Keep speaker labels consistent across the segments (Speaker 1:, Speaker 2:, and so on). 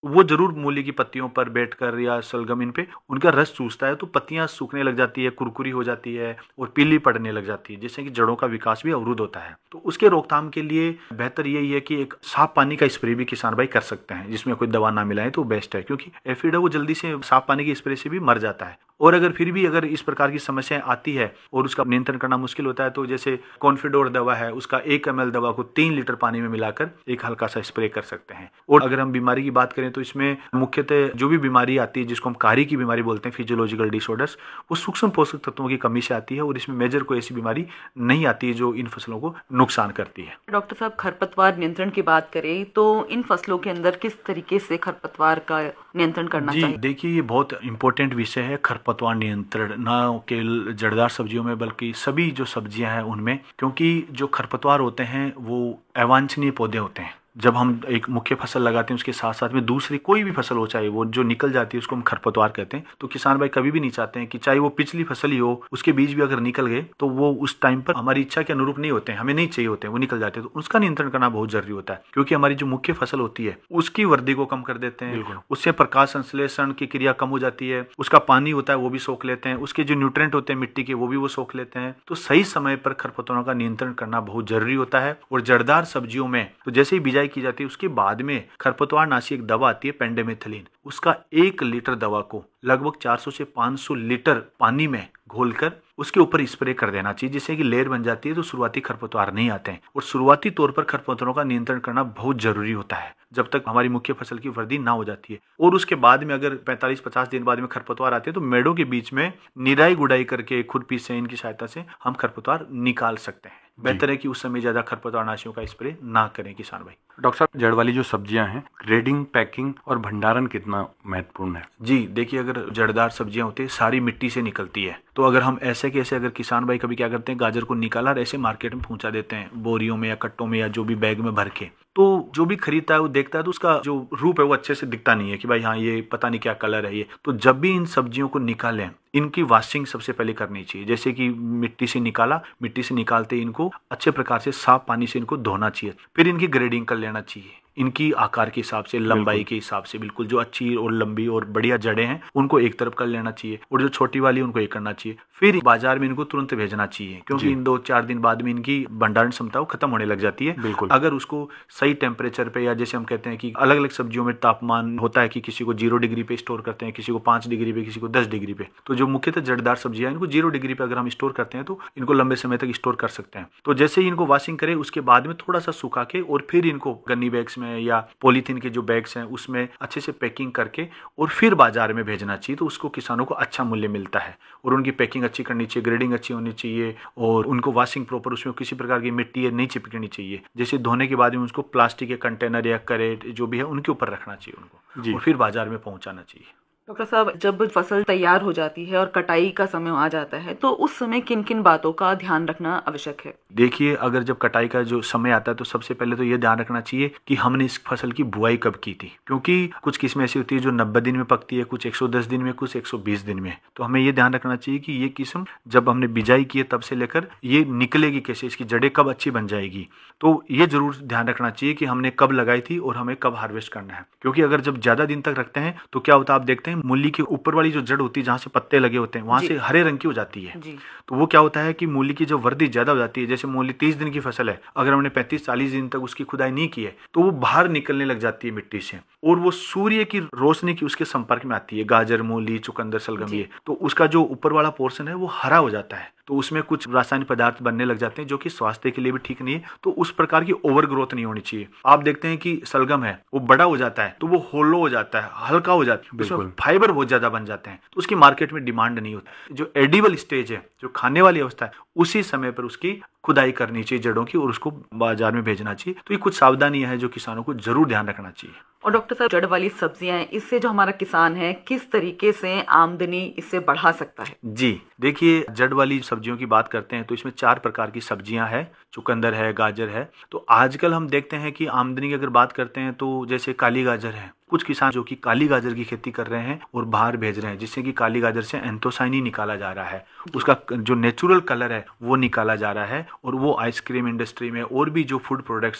Speaker 1: वो जरूर मूली की पत्तियों पर बैठकर या शलगम इन पे उनका रस चूसता है तो पत्तियां सूखने लग जाती है, कुरकुरी हो जाती है और पीली पड़ने लग जाती है, जिससे कि जड़ों का विकास भी अवरुद्ध होता है। तो उसके रोकथाम के लिए बेहतर यही है कि एक साफ पानी का स्प्रे भी किसान भाई कर सकते हैं, जिसमें कोई दवा ना मिलाए तो बेस्ट है, क्योंकि एफिड है वो जल्दी से साफ पानी के स्प्रे से भी मर जाता है। और अगर फिर भी अगर इस प्रकार की समस्याएं आती है और उसका नियंत्रण करना मुश्किल होता है तो जैसे कॉन्फिडोर दवा है, उसका 1 ml दवा को 3 लीटर पानी में मिलाकर एक हल्का सा स्प्रे कर सकते हैं। और अगर हम बीमारी की बात करें तो इसमें मुख्यतः जो भी बीमारी आती है जिसको हम कारी की बीमारी बोलते हैं, फिजियोलॉजिकल डिसऑर्डर्स, वो सूक्ष्म पोषक तत्वों की कमी से आती है और इसमें मेजर कोई ऐसी बीमारी नहीं आती है जो इन फसलों को नुकसान करती है।
Speaker 2: डॉक्टर साहब, खरपतवार नियंत्रण की बात करें तो इन फसलों के अंदर किस तरीके से खरपतवार का नियंत्रण करना चाहिए?
Speaker 1: देखिए, ये बहुत इंपॉर्टेंट विषय है खरपतवार नियंत्रण, न केवल जड़दार सब्जियों में बल्कि सभी जो सब्जियां हैं उनमें, क्योंकि जो खरपतवार होते हैं वो अवांछनीय पौधे होते हैं। जब हम एक मुख्य फसल लगाते हैं उसके साथ साथ में दूसरी कोई भी फसल हो, चाहे वो जो निकल जाती है उसको हम खरपतवार कहते हैं। तो किसान भाई कभी भी नहीं चाहते हैं कि चाहे वो पिछली फसल ही हो उसके बीज भी अगर निकल गए तो वो उस टाइम पर हमारी इच्छा के अनुरूप नहीं होते हैं, हमें नहीं चाहिए होते हैं, वो निकल जाते हैं। तो उसका नियंत्रण करना बहुत जरूरी होता है, क्योंकि हमारी जो मुख्य फसल होती है उसकी वृद्धि को कम कर देते हैं, उससे प्रकाश संश्लेषण की क्रिया कम हो जाती है, उसका पानी होता है वो भी सोख लेते हैं, उसके जो न्यूट्रिएंट होते हैं मिट्टी के वो भी वो सोख लेते हैं। तो सही समय पर खरपतवारों का नियंत्रण करना बहुत जरूरी होता है। और जड़दार सब्जियों में तो जैसे ही बिजाई की जाती है उसके बाद में खरपतवार नाशी एक दवा आती है पेंडेमेथिलीन, उसका 1 लीटर दवा को लगभग 400 से 500 लीटर पानी में घोलकर उसके ऊपर स्प्रे कर देना चाहिए, जिससे कि लेयर बन जाती है तो शुरुआती खरपतवार नहीं आते हैं। और शुरुआती तौर पर खरपतवारों का नियंत्रण करना बहुत जरूरी होता है जब तक हमारी मुख्य फसल की वृद्धि ना हो जाती है। और उसके बाद में अगर 45-50 दिन बाद में खरपतवार आते हैं तो मेड़ों के बीच में निराई गुड़ाई करके खुरपी से इनकी सहायता से हम खरपतवार निकाल सकते हैं। बेहतर है कि उस समय ज्यादा खरपतवार नाशियों का स्प्रे ना करें किसान भाई।
Speaker 3: डॉक्टर साहब, जड़ वाली जो सब्जियां हैं, ग्रेडिंग, पैकिंग और भंडारण कितना महत्वपूर्ण है?
Speaker 1: जी देखिए, अगर जड़दार सब्जियां होती है सारी मिट्टी से निकलती है, तो अगर हम ऐसे कैसे अगर किसान भाई कभी क्या करते हैं गाजर को निकाला और ऐसे मार्केट में पहुंचा देते हैं बोरियों में या कट्टों में या जो भी बैग में भर के, तो जो भी खरीदता है वो देखता है तो उसका जो रूप है वो अच्छे से दिखता नहीं है कि भाई हाँ ये पता नहीं क्या कलर है ये। तो जब भी इन सब्जियों को निकालें इनकी वॉशिंग सबसे पहले करनी चाहिए। जैसे कि मिट्टी से निकाला, मिट्टी से निकालते इनको अच्छे प्रकार से साफ पानी से इनको धोना चाहिए, फिर इनकी ग्रेडिंग कर लेना चाहिए इनकी आकार के हिसाब से, लंबाई के हिसाब से। बिल्कुल जो अच्छी और लंबी और बढ़िया जड़ें हैं उनको एक तरफ कर लेना चाहिए और जो छोटी वाली उनको एक करना चाहिए। फिर बाजार में इनको तुरंत भेजना चाहिए, क्योंकि इन 2-4 दिन बाद में इनकी भंडारण क्षमता खत्म होने लग जाती है। अगर उसको सही टेम्परेचर पे, या जैसे हम कहते हैं कि अलग अलग सब्जियों में तापमान होता है कि किसी को 0 डिग्री पे स्टोर करते हैं, किसी को 5 डिग्री पे, किसी को 10 डिग्री पे। तो जो मुख्यतः जड़दार सब्जियां इनको 0 डिग्री पे अगर हम स्टोर करते हैं तो इनको लंबे समय तक स्टोर कर सकते हैं। तो जैसे ही इनको वॉशिंग करें उसके बाद में थोड़ा सा सुखा के और फिर इनको गन्नी बैग्स में या पॉलीथीन के जो बैग्स हैं उसमें अच्छे से पैकिंग करके और फिर बाजार में भेजना चाहिए। तो उसको किसानों को अच्छा मूल्य मिलता है। और उनकी पैकिंग अच्छी करनी चाहिए, ग्रेडिंग अच्छी होनी चाहिए और उनको वॉशिंग प्रॉपर, उसमें किसी प्रकार की मिट्टी नहीं चिपकनी चाहिए। जैसे धोने के बाद में उसको प्लास्टिक के कंटेनर या करेट जो भी है उनके ऊपर रखना चाहिए उनको, और फिर बाजार में पहुंचाना चाहिए।
Speaker 2: डॉक्टर साहब, जब फसल तैयार हो जाती है और कटाई का समय आ जाता है तो उस समय किन किन बातों का ध्यान रखना आवश्यक है?
Speaker 1: देखिए, अगर जब कटाई का जो समय आता है तो सबसे पहले तो ये ध्यान रखना चाहिए कि हमने इस फसल की बुआई कब की थी, क्योंकि कुछ किस्में ऐसी होती है जो 90 दिन में पकती है, कुछ 110 दिन में, कुछ 120 दिन में। तो हमें ये ध्यान रखना चाहिए कि ये किस्म जब हमने बिजाई की है तब से लेकर ये निकलेगी कैसे, इसकी जड़ें कब अच्छी बन जाएगी। तो ये जरूर ध्यान रखना चाहिए कि हमने कब लगाई थी और हमें कब हार्वेस्ट करना है। क्योंकि अगर जब ज्यादा दिन तक रखते हैं तो क्या होता है, आप देखते हैं मूली के ऊपर वाली जो जड़ होती है जहाँ से पत्ते लगे होते हैं वहां से हरे रंग की हो जाती है। तो वो क्या होता है कि मूली की जो वृद्धि ज्यादा हो जाती है, जैसे मूली 30 दिन की फसल है, अगर हमने 35-40 दिन तक उसकी खुदाई नहीं की है तो वो बाहर निकलने लग जाती है मिट्टी से और वो सूर्य की रोशनी की उसके संपर्क में आती है। गाजर, मूली, चुकंदर, शलगम, ये तो उसका जो ऊपर वाला पोर्शन है वो हरा हो जाता है। तो उसमें कुछ रासायनिक पदार्थ बनने लग जाते हैं जो कि स्वास्थ्य के लिए भी ठीक नहीं है। तो उस प्रकार की ओवर ग्रोथ नहीं होनी चाहिए। आप देखते हैं कि शलगम है वो बड़ा हो जाता है तो वो होलो हो जाता है, हल्का हो जाता है, उसमें फाइबर बहुत ज्यादा बन जाते हैं, तो उसकी मार्केट में डिमांड नहीं होती। जो एडिबल स्टेज है, जो खाने वाली अवस्था है, उसी समय पर उसकी खुदाई करनी चाहिए जड़ों की और उसको बाजार में भेजना चाहिए। तो ये कुछ सावधानियां हैं जो किसानों को जरूर ध्यान रखना चाहिए।
Speaker 2: और डॉक्टर साहब, जड़ वाली सब्जियां हैं, इससे जो हमारा किसान है किस तरीके से आमदनी इससे बढ़ा सकता है?
Speaker 1: जी देखिए, जड़ वाली सब्जियों की बात करते हैं तो इसमें 4 प्रकार की सब्जियां हैं, चुकंदर है, गाजर है। तो आजकल हम देखते हैं कि आमदनी की अगर बात करते हैं तो जैसे काली गाजर है, कुछ किसान जो कि काली गाजर की खेती कर रहे हैं और बाहर भेज रहे हैं, जिससे कि काली गाजर से एंथोसाइनिन निकाला जा रहा है, उसका जो नेचुरल कलर है वो निकाला जा रहा है और वो आइसक्रीम इंडस्ट्री में और भी जो फूड प्रोडक्ट्स है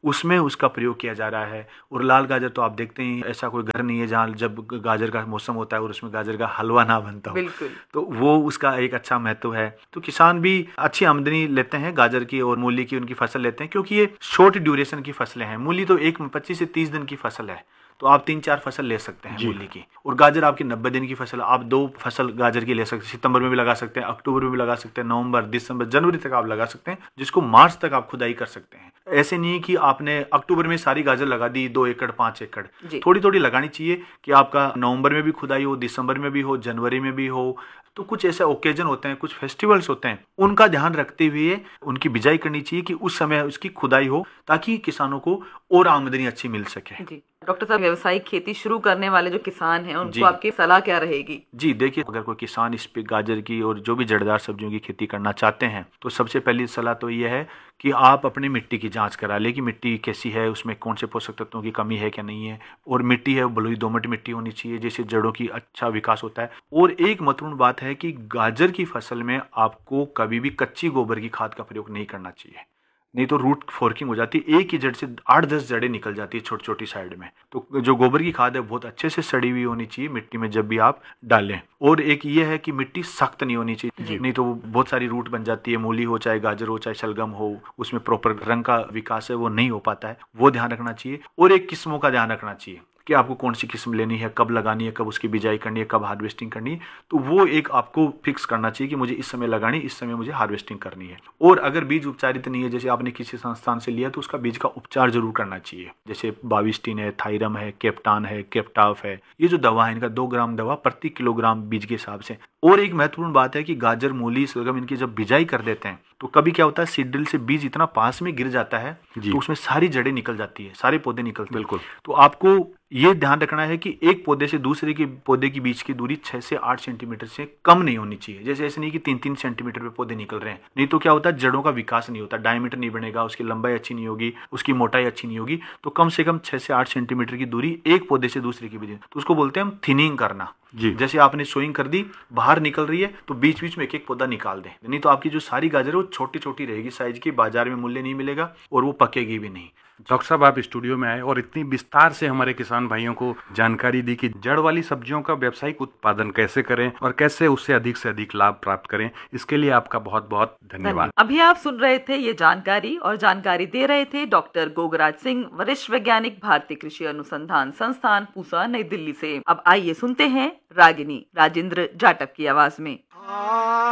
Speaker 1: उसमें उसका प्रयोग किया जा रहा है। और लाल गाजर तो आप देखते ही, ऐसा कोई घर नहीं है जहाँ जब गाजर का मौसम होता है और उसमें गाजर का हलवा ना बनता हो।
Speaker 2: बिल्कुल।
Speaker 1: तो वो उसका एक अच्छा महत्व है। तो किसान भी अच्छी आमदनी लेते हैं गाजर की और मूली की, उनकी फसल लेते हैं, क्योंकि ये शॉर्ट ड्यूरेशन की फसलें हैं। मूली तो 25 से 30 दिन की फसल है, तो आप 3-4 फसल ले सकते हैं मूली की। और गाजर आपकी 90 दिन की फसल है, आप 2 फसल गाजर की ले सकते हैं। सितंबर में भी लगा सकते हैं, अक्टूबर में भी लगा सकते हैं, नवंबर, दिसंबर, जनवरी तक आप लगा सकते हैं, जिसको मार्च तक आप खुदाई कर सकते हैं। ऐसे नहीं कि आपने अक्टूबर में सारी गाजर लगा दी 2 एकड़ 5 एकड़, थोड़ी थोड़ी लगानी चाहिए कि आपका नवंबर में भी खुदाई हो, दिसंबर में भी हो, जनवरी में भी हो। तो कुछ ऐसे ओकेजन होते हैं, कुछ फेस्टिवल्स होते हैं, उनका ध्यान रखते हुए उनकी बिजाई करनी चाहिए कि उस समय उसकी खुदाई हो, ताकि किसानों को और आमदनी अच्छी मिल सके।
Speaker 2: जी डॉक्टर साहब, व्यावसायिक खेती शुरू करने वाले जो किसान हैं,
Speaker 1: जी।
Speaker 2: उनको आपकी सलाह क्या रहेगी?
Speaker 1: जी देखिए, अगर कोई किसान इस पे गाजर की और जो भी जड़दार सब्जियों की खेती करना चाहते हैं, तो सबसे पहली सलाह तो ये है कि आप अपनी मिट्टी की जांच करा लें कि मिट्टी कैसी है, उसमें कौन से पोषक तत्वों की कमी है क्या नहीं है। और मिट्टी है वो बलुई दोमट मिट्टी होनी चाहिए, जिससे जड़ों की अच्छा विकास होता है। और एक महत्वपूर्ण बात है कि गाजर की फसल में आपको कभी भी कच्ची गोबर की खाद का प्रयोग नहीं करना चाहिए, नहीं तो रूट फोर्किंग हो जाती है, एक ही जड़ से 8-10 जड़ें निकल जाती है छोटी छोटी साइड में। तो जो गोबर की खाद है बहुत अच्छे से सड़ी हुई होनी चाहिए मिट्टी में जब भी आप डालें। और एक ये है कि मिट्टी सख्त नहीं होनी चाहिए, नहीं तो बहुत सारी रूट बन जाती है। मूली हो, चाहे गाजर हो, चाहे शलगम हो, उसमें प्रॉपर रंग का विकास है वो नहीं हो पाता है, वो ध्यान रखना चाहिए। और एक किस्मों का ध्यान रखना चाहिए कि आपको कौन सी किस्म लेनी है, कब लगानी है, कब उसकी बिजाई करनी है, कब हार्वेस्टिंग करनी है। तो वो एक आपको फिक्स करना चाहिए कि मुझे इस समय लगानी, इस समय मुझे हार्वेस्टिंग करनी है। और अगर बीज उपचारित नहीं है, जैसे आपने किसी संस्थान से लिया, तो उसका बीज का उपचार जरूर करना चाहिए। जैसे बाविस्टिन है, थायरम है, केप्टान है, केप्टाफ है, ये जो दवा है इनका 2 ग्राम दवा प्रति किलोग्राम बीज के हिसाब से। और एक महत्वपूर्ण बात है कि गाजर, मूली, शलगम इनकी जब बिजाई कर देते हैं, तो कभी क्या होता है, सीड ड्रिल से बीज इतना पास में गिर जाता है तो उसमें सारी जड़ें निकल जाती है, सारे पौधे निकलते हैं।
Speaker 3: बिल्कुल।
Speaker 1: तो आपको ये ध्यान रखना है कि एक पौधे से दूसरे के पौधे के बीच की दूरी 6 से 8 सेंटीमीटर से कम नहीं होनी चाहिए। जैसे ऐसे नहीं कि 3-3 सेंटीमीटर पे पौधे निकल रहे हैं, नहीं तो क्या होता है, जड़ों का विकास नहीं होता, डायमीटर नहीं बनेगा, उसकी लंबाई अच्छी नहीं होगी, उसकी मोटाई अच्छी नहीं होगी। तो कम से कम 6 से 8 सेंटीमीटर की दूरी एक पौधे से दूसरे के बीच, तो उसको बोलते हैं हम थिनिंग करना। जैसे आपने सोइंग कर दी, बाहर निकल रही है, तो बीच बीच में एक एक पौधा निकाल दें, नहीं तो आपकी जो सारी गाजर है वो छोटी छोटी रहेगी साइज की, बाजार में मूल्य नहीं मिलेगा और वो पकेगी भी नहीं।
Speaker 3: डॉक्टर साहब, आप स्टूडियो में आए और इतनी विस्तार से हमारे किसान भाइयों को जानकारी दी कि जड़ वाली सब्जियों का व्यावसायिक उत्पादन कैसे करें और कैसे उससे अधिक से अधिक लाभ प्राप्त करें। इसके लिए आपका बहुत बहुत धन्यवाद।
Speaker 2: अभी आप सुन रहे थे ये जानकारी, और जानकारी दे रहे थे डॉक्टर गोगराज सिंह, वरिष्ठ वैज्ञानिक, भारतीय कृषि अनुसंधान संस्थान, पूसा, नई दिल्ली से। अब आइए सुनते हैं रागिनी, राजेंद्र जाटव की आवाज में।